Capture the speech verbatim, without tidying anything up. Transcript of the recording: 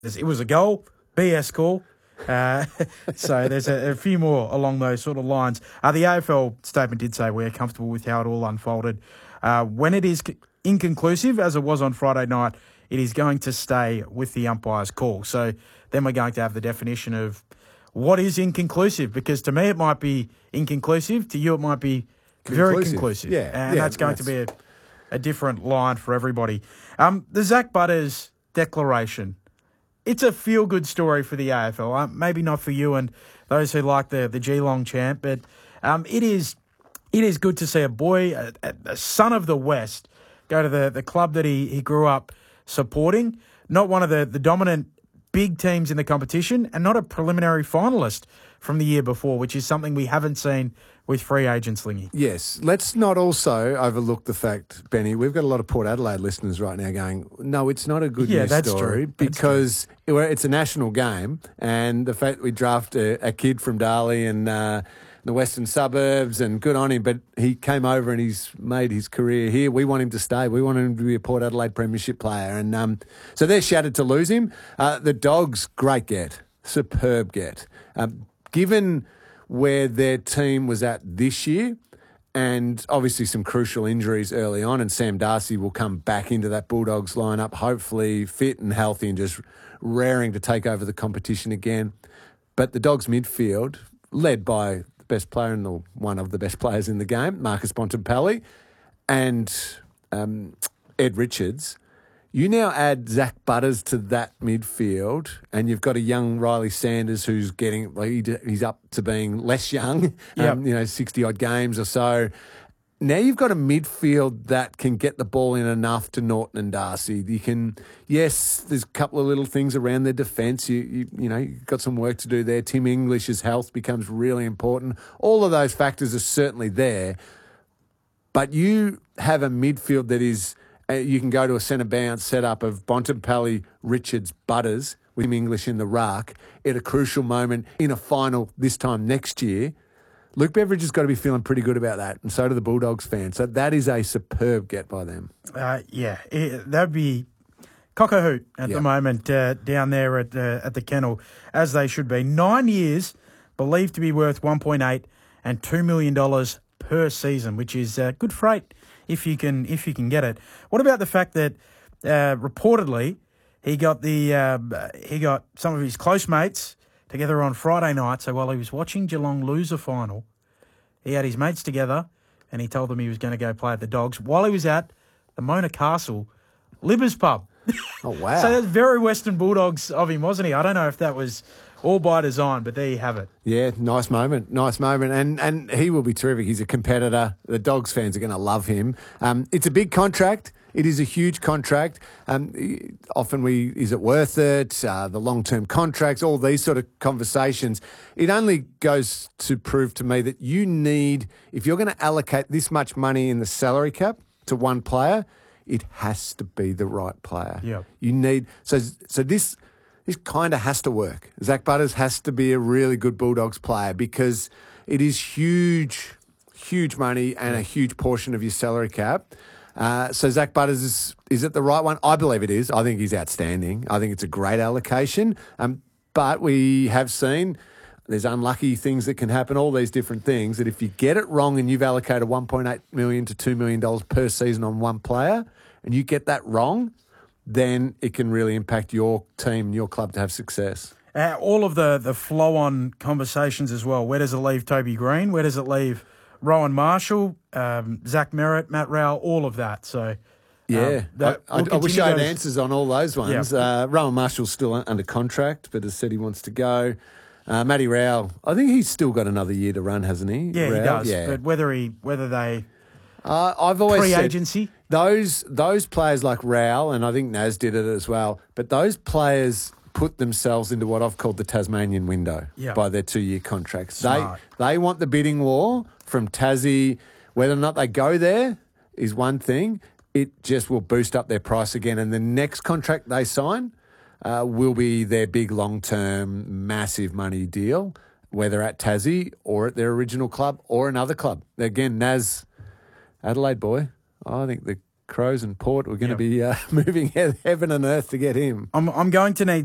It was a goal, B S call. Uh, so there's a, a few more along those sort of lines. Uh, the A F L statement did say we're comfortable with how it all unfolded. Uh, when it is c- inconclusive, as it was on Friday night, it is going to stay with the umpire's call. So then we're going to have the definition of what is inconclusive, because to me it might be inconclusive, to you it might be very Conclusive. conclusive. Yeah, and yeah, that's going that's... to be a, a different line for everybody. Um, the Zach Butters declaration. It's a feel-good story for the A F L. Uh, maybe not for you and those who like the, the Geelong champ, but um, it is it is good to see a boy, a, a son of the West, go to the, the club that he, he grew up supporting, not one of the, the dominant big teams in the competition, and not a preliminary finalist from the year before, which is something we haven't seen with free agents, Lingy. Yes. Let's not also overlook the fact, Benny, we've got a lot of Port Adelaide listeners right now going, no, it's not a good yeah, news that's story true. That's because true. it's a national game, and the fact we draft a, a kid from Darley and uh, the western suburbs, and good on him, but he came over and he's made his career here. We want him to stay. We want him to be a Port Adelaide premiership player. And um, so they're shattered to lose him. Uh, the Dogs, great get. Superb get. Um, given where their team was at this year, and obviously some crucial injuries early on, and Sam Darcy will come back into that Bulldogs lineup, hopefully fit and healthy and just raring to take over the competition again. But the Dogs midfield, led by the best player and the one of the best players in the game, Marcus Bontempelli, and um, Ed Richards. You now add Zach Butters to that midfield, and you've got a young Riley Sanders who's getting, like, he's up to being less young, yep. um, you know, sixty-odd games or so. Now you've got a midfield that can get the ball in enough to Norton and Darcy. You can, yes, there's a couple of little things around their defence. You, you, you know, you've got some work to do there. Tim English's health becomes really important. All of those factors are certainly there, but you have a midfield that is, you can go to a centre bounce setup of Bontempelli, Richards, Butters, with him English in the ruck at a crucial moment in a final this time next year. Luke Beveridge has got to be feeling pretty good about that, and so do the Bulldogs fans. So that is a superb get by them. Uh, yeah, it, that'd be cock-a-hoot at yep. the moment uh, down there at uh, at the kennel, as they should be. Nine years, believed to be worth one point eight and two million dollars per season, which is uh, good freight. If you can, if you can get it. What about the fact that uh, reportedly he got the uh, he got some of his close mates together on Friday night? So while he was watching Geelong lose a final, he had his mates together and he told them he was going to go play at the Dogs while he was at the Mona Castle Libbers pub. Oh wow! So that's very Western Bulldogs of him, wasn't he? I don't know if that was all by design, but there you have it. Yeah, nice moment, nice moment. And and he will be terrific. He's a competitor. The Dogs fans are going to love him. Um, it's a big contract. It is a huge contract. Um, often we, is it worth it? Uh, the long-term contracts, all these sort of conversations. It only goes to prove to me that you need, if you're going to allocate this much money in the salary cap to one player, it has to be the right player. Yeah. You need, so, so this... This kind of has to work. Zach Butters has to be a really good Bulldogs player because it is huge, huge money and a huge portion of your salary cap. Uh, so Zach Butters, is, is it the right one? I believe it is. I think he's outstanding. I think it's a great allocation. Um, but we have seen there's unlucky things that can happen, all these different things, that if you get it wrong and you've allocated one point eight million dollars to two million dollars per season on one player and you get that wrong, then it can really impact your team and your club to have success. Uh, all of the, the flow-on conversations as well. Where does it leave Toby Green? Where does it leave Rowan Marshall, um, Zach Merritt, Matt Rowell, all of that? So, yeah, um, that, I, we'll I wish I had those. answers on all those ones. Yeah. Uh, Rowan Marshall's still under contract, but has said he wants to go. Uh, Matty Rowell, I think he's still got another year to run, hasn't he? Yeah, Rowell? he does. Yeah. But whether he whether they uh, I've always pre-agency. Said those those players like Rowell, and I think Naz did it as well, but those players put themselves into what I've called the Tasmanian window yeah. by their two-year contracts. Smart. They they want the bidding war from Tassie. Whether or not they go there is one thing. It just will boost up their price again, and the next contract they sign uh, will be their big long-term, massive money deal, whether at Tassie or at their original club or another club. Again, Naz, Adelaide boy, I think the Crows and Port were going to yep. be uh, moving heaven and earth to get him. I'm I'm going to need